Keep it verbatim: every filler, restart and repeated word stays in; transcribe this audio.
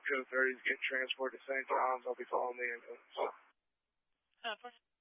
code thirty is getting transported to Saint John's. I'll be calling the ambulance. Uh,